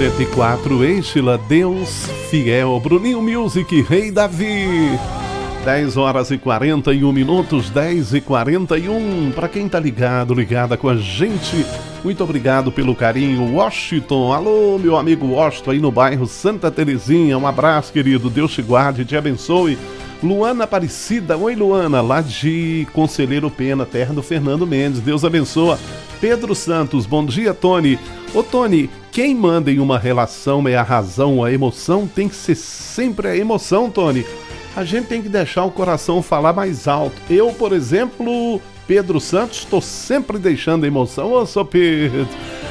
104, Enchila, Deus Fiel, Bruninho Music, Rei Davi. 10 horas e 41 minutos, 10 e 41. Para quem tá ligada com a gente, muito obrigado pelo carinho. Washington, alô, meu amigo Washington, aí no bairro Santa Terezinha. Um abraço, querido. Deus te guarde, te abençoe. Luana Aparecida, oi Luana, lá de Conselheiro Pena, terra do Fernando Mendes. Deus abençoa. Pedro Santos, bom dia, Tony. Ô Tony, quem manda em uma relação é a razão, a emoção tem que ser sempre a emoção, Tony. A gente tem que deixar o coração falar mais alto. Eu, por exemplo, Pedro Santos, estou sempre deixando a emoção. Ô, sou Pedro.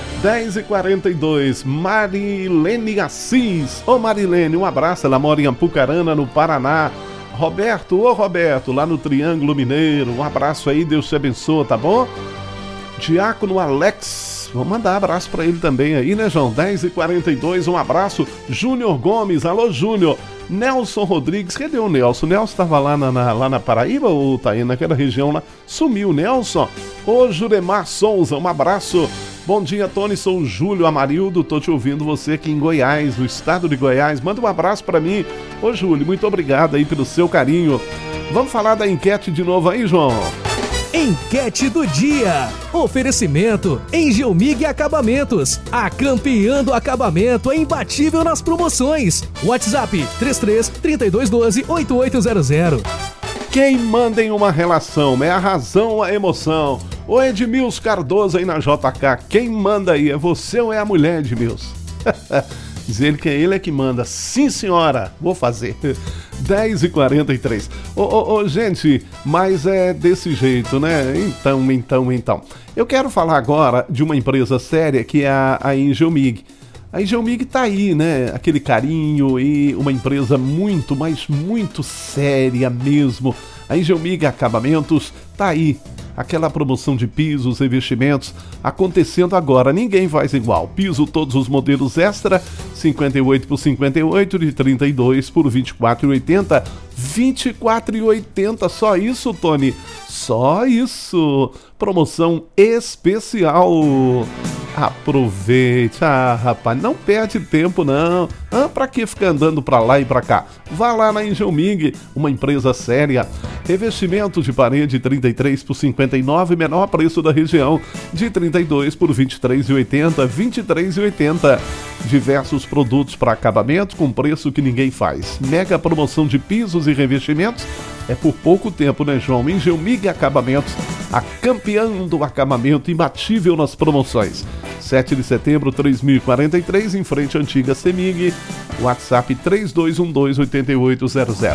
10h42, Marilene Assis. Ô, Marilene, um abraço. Ela mora em Apucarana, no Paraná. Roberto, ô Roberto, lá no Triângulo Mineiro. Um abraço aí, Deus te abençoe, tá bom? Diácono Alex, vamos mandar abraço pra ele também aí, né, João? 10h42, um abraço. Júnior Gomes, alô, Júnior. Nelson Rodrigues, cadê o Nelson? O Nelson estava lá na Paraíba ou tá aí naquela região lá? Sumiu, Nelson. Ô, Juremar Souza, um abraço. Bom dia, Tony, sou o Júlio Amarildo, tô te ouvindo você aqui em Goiás, no estado de Goiás. Manda um abraço pra mim. Ô, Júlio, muito obrigado aí pelo seu carinho. Vamos falar da enquete de novo aí, João? Enquete do dia. Oferecimento Engelmig Acabamentos. A campeã do acabamento é imbatível nas promoções. WhatsApp 33-3212-8800. Quem manda em uma relação é a razão, a emoção. Ô Edmilson Cardoso aí na JK, quem manda aí? É você ou é a mulher, Edmilson? Diz ele que ele é que manda. Sim, senhora, vou fazer. 10h43. Gente, mas é desse jeito, né? Então. Eu quero falar agora de uma empresa séria que é a Engelmig. A Engelmig tá aí, né? Aquele carinho e uma empresa muito, mas muito séria mesmo. A Engelmig Acabamentos tá aí. Aquela promoção de pisos, revestimentos acontecendo agora, ninguém faz igual. Piso todos os modelos extra, 58 por 58, de 32 por 24,80. 24,80, só isso, Tony? Só isso. Promoção especial. Aproveite. Rapaz, não perde tempo não. Pra que ficar andando pra lá e pra cá? Vá lá na Engelmig, uma empresa séria. Revestimento de parede 33 por 59, menor preço da região, de 32 por 23,80, 23,80. Diversos produtos para acabamento com preço que ninguém faz. Mega promoção de pisos e revestimentos. É por pouco tempo, né, João? Engelmig Acabamentos, a campeã do acabamento, imbatível nas promoções. 7 de setembro, 3043, em frente à antiga Semig. WhatsApp 3212-8800.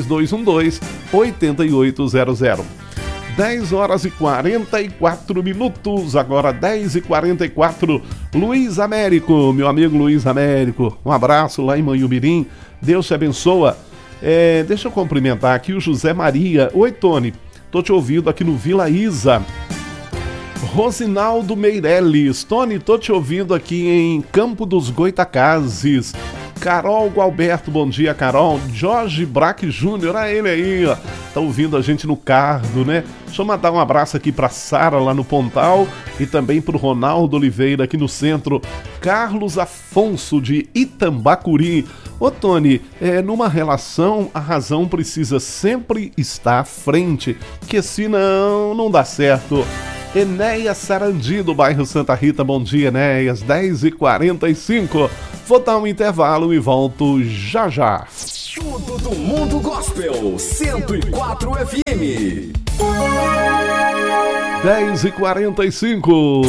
3212-8800. 10 horas e 44 minutos, agora 10h44. Luiz Américo, meu amigo Luiz Américo, um abraço lá em Manhumirim, Deus te abençoa. Deixa eu cumprimentar aqui o José Maria. Oi, Tony, tô te ouvindo aqui no Vila Isa. Rosinaldo Meirelles, Tony, tô te ouvindo aqui em Campo dos Goitacazes. Carol Gualberto, bom dia, Carol. Jorge Braque Júnior, ele aí, ó. Tá ouvindo a gente no carro, né? Deixa eu mandar um abraço aqui pra Sara lá no Pontal e também pro Ronaldo Oliveira aqui no centro. Carlos Afonso de Itambacuri. Ô Tony, numa relação a razão precisa sempre estar à frente, que senão não dá certo. Enéas Sarandi, do bairro Santa Rita, bom dia, Enéas, 10h45. Vou dar um intervalo e volto já já. Tudo do Mundo Gospel, 104 FM. 10h45.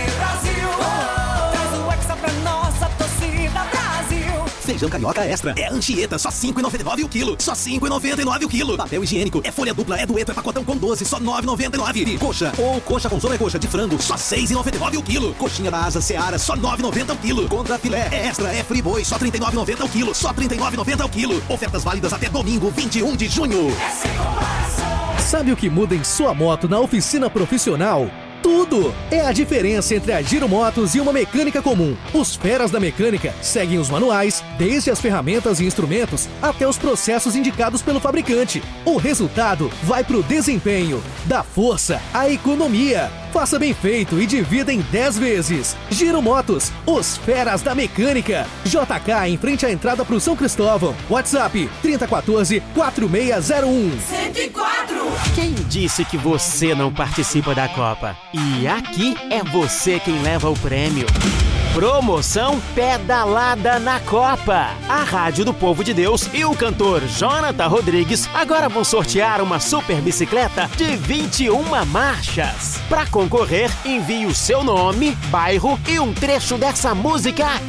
Feijão carioca extra é Anchieta, só R$ 5,99 o quilo. Só R$ 5,99 o quilo. Papel higiênico é folha dupla, é dueto, é pacotão com 12, só R$ 9,99. Coxa ou coxa com sobrecoxa de frango, só R$ 6,99 o quilo. Coxinha da asa Seara, só R$ 9,90 o quilo. Contra filé é extra, é friboi, só R$ 39,90 o quilo. Só R$ 39,90 o quilo. Ofertas válidas até domingo, 21 de junho. Sabe o que muda em sua moto na oficina profissional? tudo! É a diferença entre a Giro Motos e uma mecânica comum. Os feras da mecânica seguem os manuais, desde as ferramentas e instrumentos até os processos indicados pelo fabricante. O resultado vai pro desempenho, dá força à economia. Faça bem feito e divida em 10 vezes. Giro Motos, os feras da mecânica. JK em frente à entrada pro São Cristóvão. WhatsApp 3014-4601. 104! Quem disse que você não participa da Copa? E aqui é você quem leva o prêmio. Promoção Pedalada na Copa. A Rádio do Povo de Deus e o cantor Jonathan Rodrigues agora vão sortear uma super bicicleta de 21 marchas. Para concorrer, envie o seu nome, bairro e um trecho dessa música aqui.